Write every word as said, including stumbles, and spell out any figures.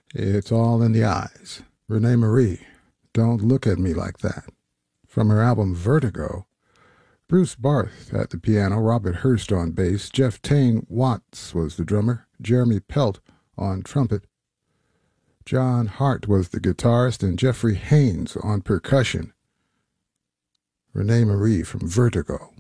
It's all in the eyes. Renee Marie, Don't Look at Me Like That. From her album Vertigo, Bruce Barth at the piano, Robert Hurst on bass, Jeff Tain Watts was the drummer, Jeremy Pelt on trumpet, John Hart was the guitarist, and Jeffrey Haynes on percussion. Renee Marie from Vertigo.